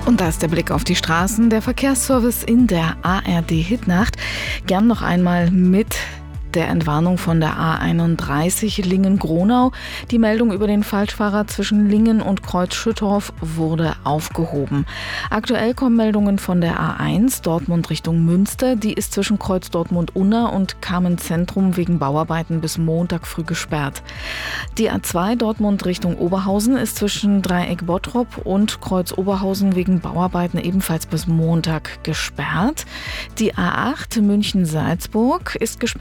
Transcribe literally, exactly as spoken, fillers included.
Und da ist der Blick auf die Straßen. Der Verkehrsservice in der A R D-Hitnacht. Gern noch einmal mit der Entwarnung von der A einunddreißig Lingen-Gronau. Die Meldung über den Falschfahrer zwischen Lingen und Kreuz-Schüttorf wurde aufgehoben. Aktuell kommen Meldungen von der A eins Dortmund Richtung Münster. Die ist zwischen Kreuz Dortmund-Unna und Kamen-Zentrum wegen Bauarbeiten bis Montag früh gesperrt. Die A zwei Dortmund Richtung Oberhausen ist zwischen Dreieck Bottrop und Kreuz Oberhausen wegen Bauarbeiten ebenfalls bis Montag gesperrt. Die A acht München-Salzburg ist gesperrt